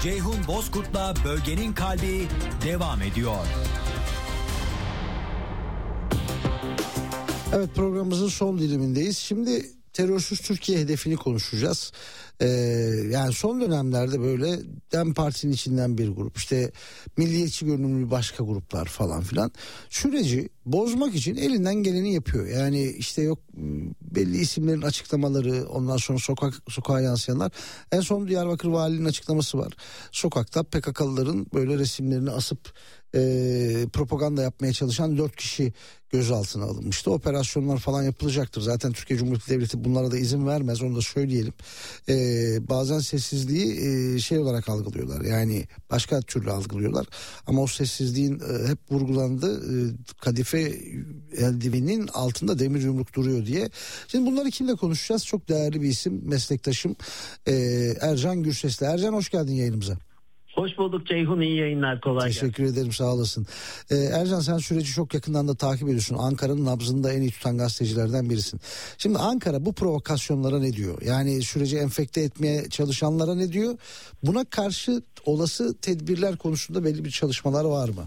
Ceyhun Bozkurt'la Bölgenin Kalbi devam ediyor. Evet, programımızın son dilimindeyiz. Şimdi terörsüz Türkiye hedefini konuşacağız. Yani son dönemlerde böyle DEM Parti'nin içinden bir grup, işte milliyetçi görünümlü başka gruplar falan filan süreci bozmak için elinden geleni yapıyor. Yani işte yok belli isimlerin açıklamaları, ondan sonra sokağa yansıyanlar. En son Diyarbakır Valiliğinin açıklaması var. Sokakta PKK'lıların böyle resimlerini asıp propaganda yapmaya çalışan 4 kişi gözaltına alınmıştı. Operasyonlar falan yapılacaktır. Zaten Türkiye Cumhuriyeti Devleti bunlara da izin vermez, onu da söyleyelim. Bazen sessizliği şey olarak algılıyorlar. Yani başka türlü algılıyorlar. Ama o sessizliğin hep vurgulandığı kadife eldivenin altında demir yumruk duruyor diye. Şimdi bunları kimle konuşacağız? Çok değerli bir isim, meslektaşım Ercan Gürses'le. Ercan, hoş geldin yayınımıza. Hoş bulduk Ceyhun, iyi yayınlar, kolay gelsin. Teşekkür ederim, sağ olasın. Ercan, sen süreci çok yakından da takip ediyorsun. Ankara'nın nabzını da en iyi tutan gazetecilerden birisin. Şimdi Ankara bu provokasyonlara ne diyor? Yani süreci enfekte etmeye çalışanlara ne diyor? Buna karşı olası tedbirler konusunda belli bir çalışmalar var mı?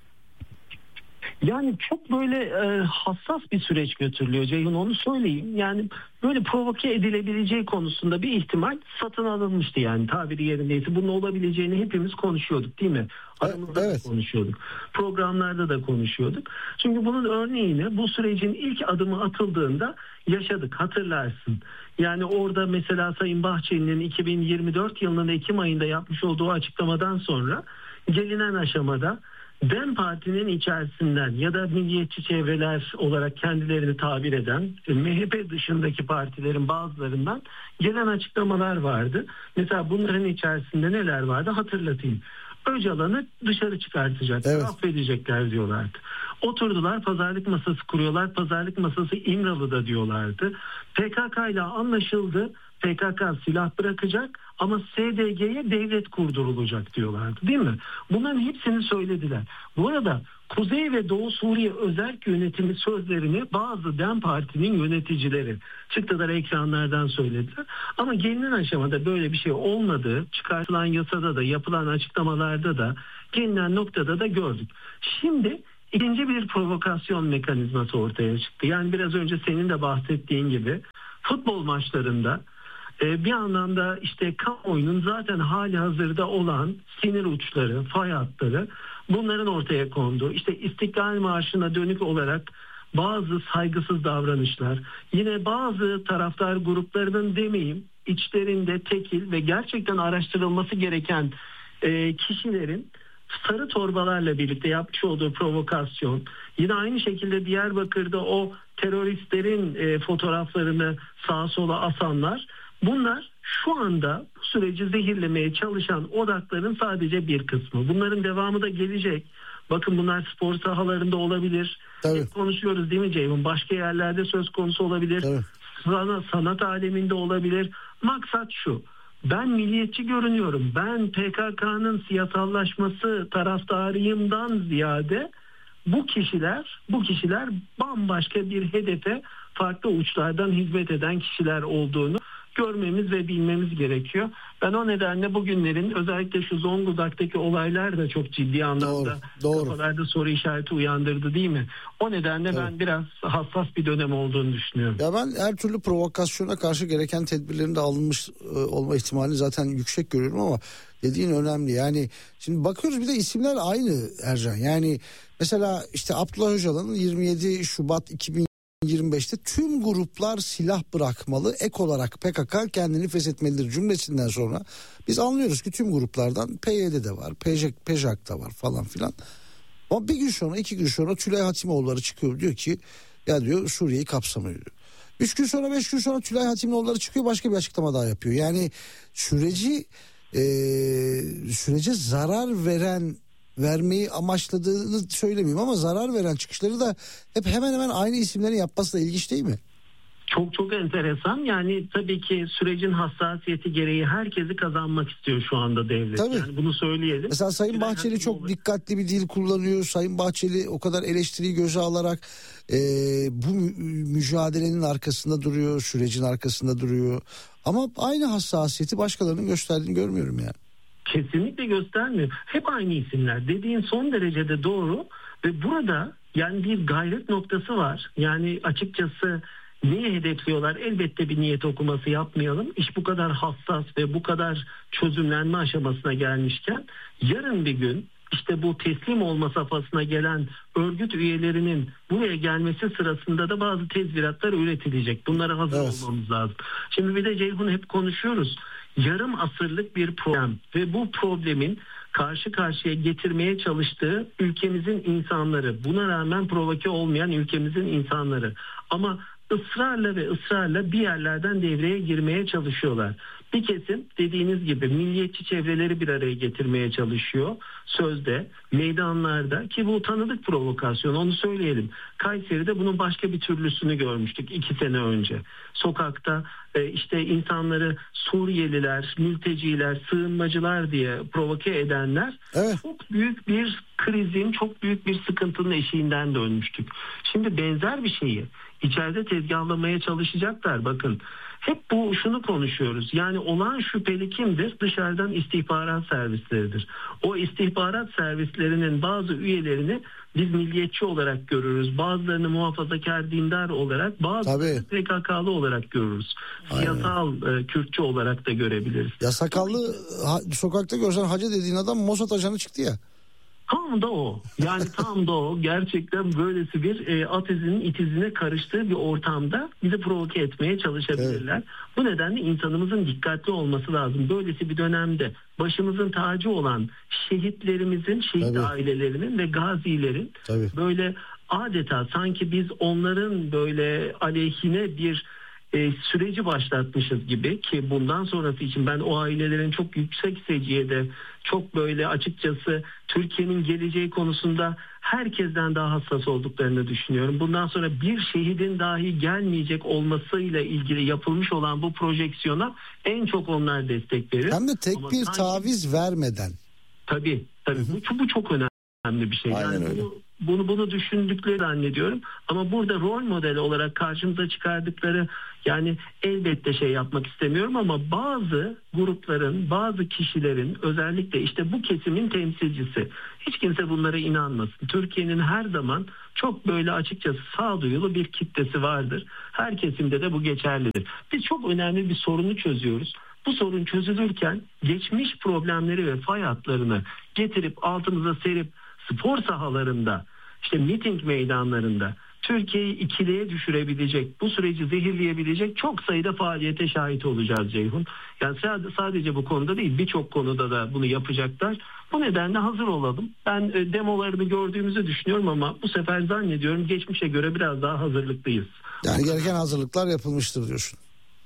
Yani çok böyle hassas bir süreç götürülüyor Ceyhun, onu söyleyeyim. Yani böyle provoke edilebileceği konusunda bir ihtimal satın alınmıştı, yani tabiri yerindeyse. Bunun olabileceğini hepimiz konuşuyorduk, değil mi? Aramızda evet. da konuşuyorduk. Programlarda da konuşuyorduk. Çünkü bunun örneğini bu sürecin ilk adımı atıldığında yaşadık, hatırlarsın. Yani orada mesela Sayın Bahçeli'nin 2024 yılının Ekim ayında yapmış olduğu açıklamadan sonra gelinen aşamada DEM Parti'nin içerisinden ya da milliyetçi çevreler olarak kendilerini tabir eden MHP dışındaki partilerin bazılarından gelen açıklamalar vardı. Mesela bunların içerisinde neler vardı hatırlatayım. Öcalan'ı dışarı çıkartacaklar, evet, affedecekler diyorlardı. Oturdular, pazarlık masası kuruyorlar. Pazarlık masası İmralı'da diyorlardı. PKK ile anlaşıldı. PKK silah bırakacak ama SDG'ye devlet kurdurulacak diyorlardı, değil mi? Bunların hepsini söylediler. Bu arada Kuzey ve Doğu Suriye Özerk Yönetimi sözlerini bazı DEM Parti'nin yöneticileri çıktılar, ekranlardan söylediler. Ama gelinen aşamada böyle bir şey olmadığı, çıkartılan yasada da, yapılan açıklamalarda da, gelinen noktada da gördük. Şimdi ikinci bir provokasyon mekanizması ortaya çıktı. Yani biraz önce senin de bahsettiğin gibi futbol maçlarında bir anlamda işte kamuoyunun zaten hali hazırda olan sinir uçları, fay hatları, bunların ortaya konduğu, işte İstiklal Marşı'na dönük olarak bazı saygısız davranışlar, yine bazı taraftar gruplarının demeyeyim içlerinde tekil ve gerçekten araştırılması gereken kişilerin sarı torbalarla birlikte yapmış olduğu provokasyon, yine aynı şekilde Diyarbakır'da o teröristlerin fotoğraflarını sağa sola asanlar, bunlar şu anda bu süreci zehirlemeye çalışan odakların sadece bir kısmı. Bunların devamı da gelecek. Bakın, bunlar spor sahalarında olabilir. Hep konuşuyoruz değil mi Ceyhun? Başka yerlerde söz konusu olabilir. Sanat aleminde olabilir. Maksat şu: ben milliyetçi görünüyorum, ben PKK'nın siyasallaşması taraftarıyımdan ziyade bu kişiler bambaşka bir hedefe, farklı uçlardan hizmet eden kişiler olduğunu görmemiz ve bilmemiz gerekiyor. Ben o nedenle bugünlerin, özellikle şu Zonguldak'taki olaylar da çok ciddi anlamda kafalarda soru işareti uyandırdı, değil mi? O nedenle ben biraz hassas bir dönem olduğunu düşünüyorum. Ya ben her türlü provokasyona karşı gereken tedbirlerin de alınmış olma ihtimali zaten yüksek görüyorum ama dediğin önemli. Yani şimdi bakıyoruz, bir de isimler aynı Ercan. Yani mesela işte Abdullah Öcalan'ın 27 Şubat 2025'te tüm gruplar silah bırakmalı, ek olarak PKK kendini feshetmelidir cümlesinden sonra biz anlıyoruz ki tüm gruplardan PYD'de var, PJAK'ta var falan filan. Ama bir gün sonra, 2 gün sonra Tülay Hatimoğulları çıkıyor, diyor ki ya diyor Suriye'yi kapsamıyor diyor. 3 gün sonra, 5 gün sonra Tülay Hatimoğulları çıkıyor, başka bir açıklama daha yapıyor. Yani sürece zarar vermeyi amaçladığını söylemeyeyim ama zarar veren çıkışları da hep hemen hemen aynı isimlerin yapması da ilginç değil mi? Çok enteresan. Yani tabii ki sürecin hassasiyeti gereği herkesi kazanmak istiyor şu anda devlet. Tabii. Yani bunu söyleyelim. Mesela Sayın Bahçeli çok dikkatli bir dil kullanıyor. Sayın Bahçeli o kadar eleştiriyi göze alarak bu mücadelenin arkasında duruyor, sürecin arkasında duruyor. Ama aynı hassasiyeti başkalarının gösterdiğini görmüyorum yani. Kesinlikle göstermiyor. Hep aynı isimler. Dediğin son derecede doğru ve burada yani bir gayret noktası var. Yani açıkçası neyi hedefliyorlar? Elbette bir niyet okuması yapmayalım. İş bu kadar hassas ve bu kadar çözümlenme aşamasına gelmişken yarın bir gün işte bu teslim olma safhasına gelen örgüt üyelerinin buraya gelmesi sırasında da bazı tezviratlar üretilecek. Bunlara hazır olmamız lazım. Şimdi bir de Ceyhun hep konuşuyoruz. Yarım asırlık bir problem ve bu problemin karşı karşıya getirmeye çalıştığı ülkemizin insanları, buna rağmen provoke olmayan ülkemizin insanları, ama ısrarla bir yerlerden devreye girmeye çalışıyorlar. Bir kesim dediğiniz gibi milliyetçi çevreleri bir araya getirmeye çalışıyor. Sözde, meydanlarda, ki bu tanıdık provokasyon, onu söyleyelim. Kayseri'de bunun başka bir türlüsünü görmüştük 2 sene önce. Sokakta işte insanları Suriyeliler, mülteciler, sığınmacılar diye provoke edenler çok büyük bir krizin, çok büyük bir sıkıntının eşiğinden dönmüştük. Şimdi benzer bir şeyi içeride tezgahlamaya çalışacaklar. Bakın hep şunu konuşuyoruz. Yani olağan şüpheli kimdir? Dışarıdan istihbarat servisleridir. O istihbarat servislerinin bazı üyelerini biz milliyetçi olarak görürüz. Bazılarını muhafazakar dindar olarak, bazılarını PKK'lı olarak görürüz. Siyasal Kürtçü olarak da görebiliriz. Ya sakallı sokakta görsen hacı dediğin adam Mossad ajanı çıktı ya. Tam da o. Yani tam da o. Gerçekten böylesi bir atizinin itizine karıştığı bir ortamda bizi provoke etmeye çalışabilirler. Evet. Bu nedenle insanımızın dikkatli olması lazım. Böylesi bir dönemde başımızın tacı olan şehitlerimizin, şehit ailelerinin ve gazilerin böyle adeta sanki biz onların böyle aleyhine bir süreci başlatmışız gibi, ki bundan sonrası için ben o ailelerin çok yüksek seviyede, çok böyle açıkçası Türkiye'nin geleceği konusunda herkesten daha hassas olduklarını düşünüyorum. Bundan sonra bir şehidin dahi gelmeyecek olmasıyla ilgili yapılmış olan bu projeksiyona en çok onlar destek verir. Hem de tek bir taviz vermeden. Tabii. Bu çok önemli bir şey. Aynen yani öyle. Bunu düşündükleri zannediyorum. Ama burada rol modeli olarak karşımıza çıkardıkları, yani elbette şey yapmak istemiyorum ama bazı grupların, bazı kişilerin, özellikle işte bu kesimin temsilcisi, hiç kimse bunlara inanmasın. Türkiye'nin her zaman çok böyle açıkçası sağduyulu bir kitlesi vardır. Her kesimde de bu geçerlidir. Biz çok önemli bir sorunu çözüyoruz. Bu sorun çözülürken geçmiş problemleri ve fay hatlarını getirip altımıza serip spor sahalarında, işte miting meydanlarında Türkiye'yi ikiliye düşürebilecek, bu süreci zehirleyebilecek çok sayıda faaliyete şahit olacağız Ceyhun. Yani sadece bu konuda değil, birçok konuda da bunu yapacaklar. Bu nedenle hazır olalım. Ben demolarını gördüğümüzü düşünüyorum ama bu sefer zannediyorum geçmişe göre biraz daha hazırlıklıyız. Yani gereken hazırlıklar yapılmıştır diyorsun.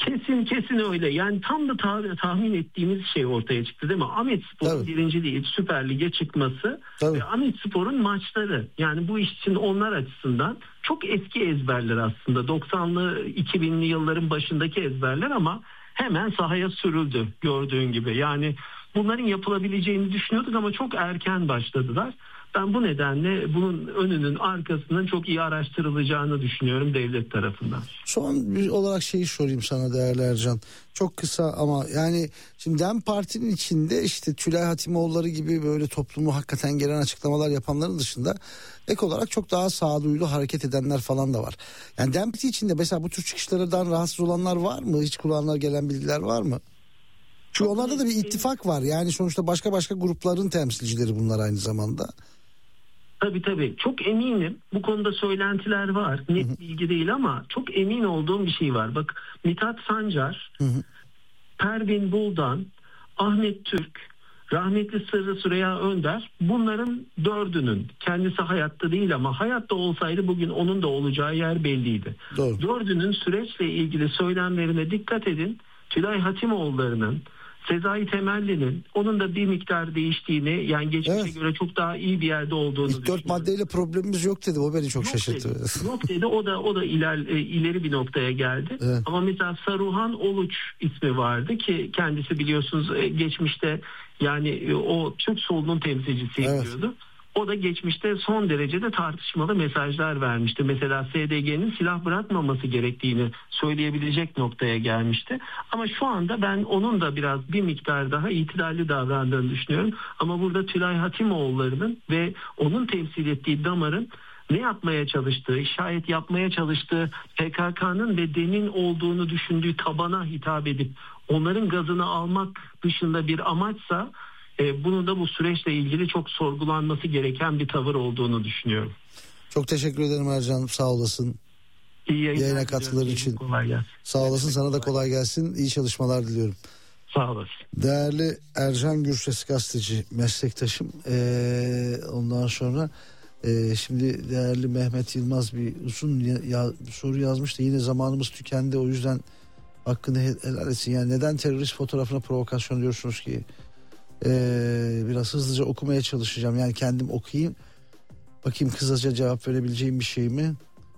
Kesin öyle. Yani tam da tahmin ettiğimiz şey ortaya çıktı değil mi? Ahmetspor'un birinci değil, Süper Lig'e çıkması ve Ahmetspor'un maçları. Yani bu iş için onlar açısından çok eski ezberler aslında. 90'lı 2000'li yılların başındaki ezberler ama hemen sahaya sürüldü gördüğün gibi. Yani bunların yapılabileceğini düşünüyorduk ama çok erken başladılar. Ben bu nedenle bunun önünün arkasının çok iyi araştırılacağını düşünüyorum devlet tarafından. Son bir olarak şeyi sorayım sana değerli Ercan. Çok kısa ama yani şimdi DEM Parti'nin içinde işte Tülay Hatimoğulları gibi böyle toplumu hakikaten gelen açıklamalar yapanların dışında ek olarak çok daha sağduyulu hareket edenler falan da var. Yani DEM Parti içinde mesela bu tür çıkışlardan rahatsız olanlar var mı? Hiç kulağına gelen bilgiler var mı? Çünkü onlarda da bir ittifak var. Yani sonuçta başka grupların temsilcileri bunlar aynı zamanda. Tabii. Çok eminim. Bu konuda söylentiler var. Net bilgi değil ama çok emin olduğum bir şey var. Bak, Mithat Sancar, Pervin Buldan, Ahmet Türk, rahmetli Sırrı Süreyya Önder, bunların 4'ünün kendisi hayatta değil ama hayatta olsaydı bugün onun da olacağı yer belliydi. Doğru. 4'ünün süreçle ilgili söylemlerine dikkat edin. Tülay Hatimoğulları'nın, Sezai Temelli'nin, onun da bir miktar değiştiğini, yani geçmişe göre çok daha iyi bir yerde olduğunu düşünüyorum. 4 maddeyle problemimiz yok dedi. O beni çok şaşırttı. Yok dedi. O da ileri bir noktaya geldi. Evet. Ama mesela Saruhan Oluç ismi vardı ki kendisi biliyorsunuz geçmişte yani o Türk solunun temsilcisiydi diyordu. O da geçmişte son derecede tartışmalı mesajlar vermişti. Mesela SDG'nin silah bırakmaması gerektiğini söyleyebilecek noktaya gelmişti. Ama şu anda ben onun da biraz bir miktar daha itidalli davrandığını düşünüyorum. Ama burada Tülay Hakimoğulları'nın ve onun temsil ettiği damarın ne yapmaya çalıştığı, şayet yapmaya çalıştığı PKK'nın ve DEM'in olduğunu düşündüğü tabana hitap edip onların gazını almak dışında bir amaçsa bunun da bu süreçle ilgili çok sorgulanması gereken bir tavır olduğunu düşünüyorum. Çok teşekkür ederim Ercan, sağ olasın. Yayına katkıları için. Sağ olasın, sana da kolay gelsin. İyi çalışmalar diliyorum. Sağ olasın. Değerli Ercan Gürses, gazeteci meslektaşım. Ondan sonra şimdi değerli Mehmet Yılmaz bir uzun soru yazmış da yine zamanımız tükendi. O yüzden hakkını helal etsin. Yani neden terörist fotoğrafına provokasyon diyorsunuz ki? Biraz hızlıca okumaya çalışacağım. Yani kendim okuyayım. Bakayım kısaca cevap verebileceğim bir şey mi?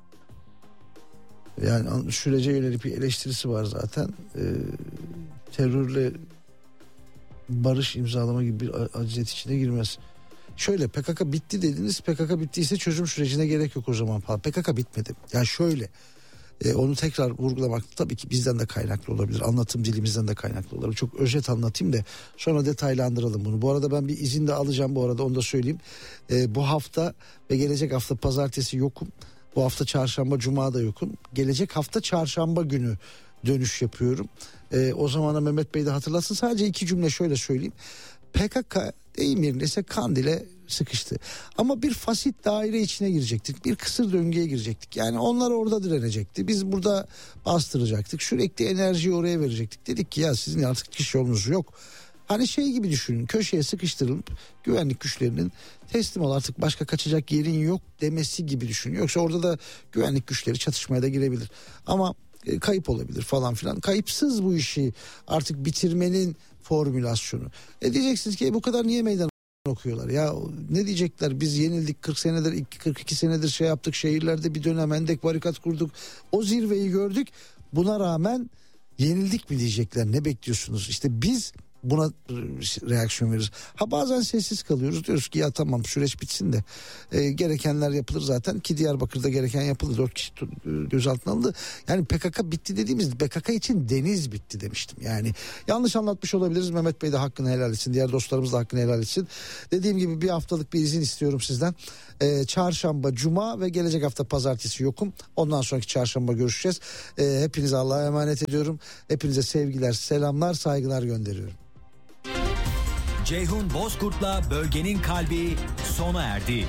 Yani sürece yönelik bir eleştirisi var zaten. Terörle barış imzalama gibi bir aciziyet içine girmez. Şöyle, PKK bitti dediniz. PKK bittiyse çözüm sürecine gerek yok o zaman. PKK bitmedi. Yani şöyle, onu tekrar vurgulamak tabii ki bizden de kaynaklı olabilir. Anlatım dilimizden de kaynaklı olabilir. Çok özet anlatayım da sonra detaylandıralım bunu. Bu arada ben bir izin de alacağım, bu arada onu da söyleyeyim. Bu hafta ve gelecek hafta pazartesi yokum. Bu hafta çarşamba, cuma da yokum. Gelecek hafta çarşamba günü dönüş yapıyorum. O zamana Mehmet Bey de hatırlasın. Sadece 2 cümle şöyle söyleyeyim. PKK deyim yerindeyse Kandil'e sıkıştı. Ama bir fasit daire içine girecektik. Bir kısır döngüye girecektik. Yani onlar orada direnecekti. Biz burada bastıracaktık. Sürekli enerjiyi oraya verecektik. Dedik ki ya sizin artık çıkış yolunuz yok. Hani şey gibi düşünün, köşeye sıkıştırılıp güvenlik güçlerinin teslim ol artık başka kaçacak yerin yok demesi gibi düşünün. Yoksa orada da güvenlik güçleri çatışmaya da girebilir. Ama kayıp olabilir falan filan. Kayıpsız bu işi artık bitirmenin formülasyonu. Diyeceksiniz ki bu kadar niye meydan okuyorlar? Ya ne diyecekler, biz yenildik 40 senedir 42 senedir şey yaptık, şehirlerde bir dönem hendek barikat kurduk, o zirveyi gördük, buna rağmen yenildik mi diyecekler, ne bekliyorsunuz? İşte biz buna reaksiyon veririz. Bazen sessiz kalıyoruz, diyoruz ki ya tamam süreç bitsin de gerekenler yapılır zaten, ki Diyarbakır'da gereken yapıldı, 4 kişi gözaltına alındı. Yani PKK bitti dediğimiz PKK için deniz bitti demiştim. Yani yanlış anlatmış olabiliriz. Mehmet Bey de hakkını helal etsin, diğer dostlarımız da hakkını helal etsin. Dediğim gibi bir haftalık bir izin istiyorum sizden. Çarşamba, cuma ve gelecek hafta pazartesi yokum. Ondan sonraki çarşamba görüşeceğiz. Hepinize Allah'a emanet ediyorum. Hepinize sevgiler, selamlar, saygılar gönderiyorum. Ceyhun Bozkurt'la Bölgenin Kalbi sona erdi.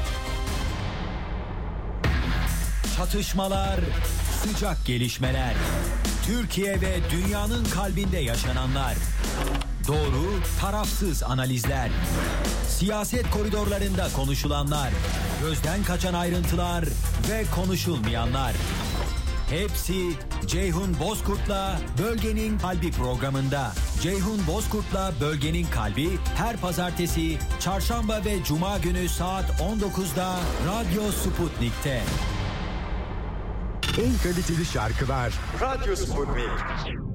Çatışmalar, sıcak gelişmeler, Türkiye ve dünyanın kalbinde yaşananlar, doğru, tarafsız analizler, siyaset koridorlarında konuşulanlar, gözden kaçan ayrıntılar ve konuşulmayanlar. Hepsi Ceyhun Bozkurt'la Bölgenin Kalbi programında. Ceyhun Bozkurt'la Bölgenin Kalbi her pazartesi, çarşamba ve cuma günü saat 19'da Radyo Sputnik'te. En kaliteli şarkılar Radyo Sputnik.